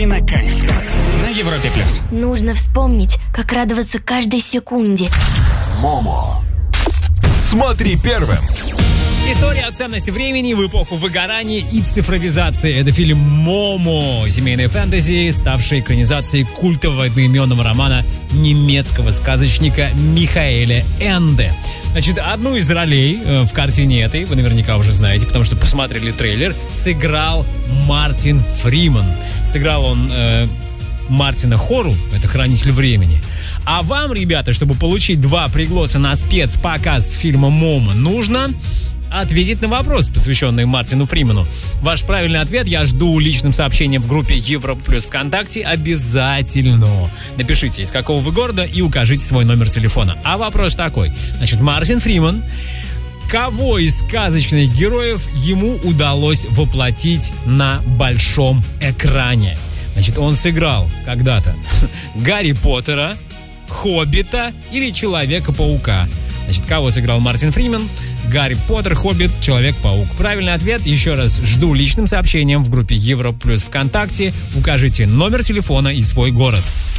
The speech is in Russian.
Кинокайф на Европе+. Нужно вспомнить, как радоваться каждой секунде. Момо. Смотри первым. История о ценности времени в эпоху выгорания и цифровизации. Это фильм «Момо», семейное фэнтези, ставший экранизацией культового одноименного романа немецкого сказочника Михаэля Энде. Значит, одну из ролей в картине этой, вы наверняка уже знаете, потому что посмотрели трейлер, сыграл Мартин Фриман. Сыграл он Мартина Хору, это «Хранитель времени». А вам, ребята, чтобы получить 2 пригласа на спецпоказ фильма «Момо», нужно ответить на вопрос, посвященный Мартину Фриману. Ваш правильный ответ я жду личным сообщением в группе Европа Плюс ВКонтакте обязательно. Напишите, из какого вы города, и укажите свой номер телефона. А вопрос такой. Значит, Мартин Фриман, кого из сказочных героев ему удалось воплотить на большом экране? Значит, он сыграл когда-то Гарри Поттера, Хоббита или Человека-паука. Значит, кого сыграл Мартин Фриман? Гарри Поттер, Хоббит, Человек-паук. Правильный ответ, еще раз, жду личным сообщением в группе Европа Плюс ВКонтакте. Укажите номер телефона и свой город.